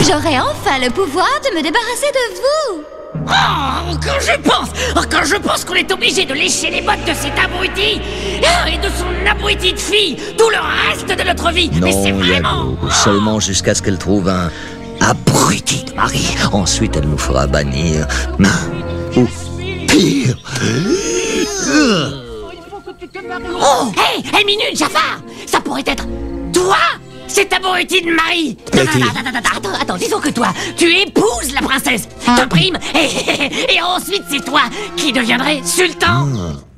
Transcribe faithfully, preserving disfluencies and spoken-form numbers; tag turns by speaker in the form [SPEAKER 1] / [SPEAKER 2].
[SPEAKER 1] J'aurai enfin le pouvoir de me débarrasser de vous.
[SPEAKER 2] Oh, quand je pense, oh, quand je pense qu'on est obligé de lécher les bottes de cet abruti ah, et de son abruti de fille tout le reste de notre vie.
[SPEAKER 3] Non,
[SPEAKER 2] Mais c'est vraiment...
[SPEAKER 3] Iago, seulement jusqu'à ce qu'elle trouve un abruti de mari. Ensuite, elle nous fera bannir. Ou pire.
[SPEAKER 2] Oh, hé, hey, minute, Jafar. Ça pourrait être toi, cet abruti de mari. Non, non, non, attends, attends, attends, attends, disons que toi, tu épouses la princesse, te prime, et, et, et ensuite c'est toi qui deviendrais sultan.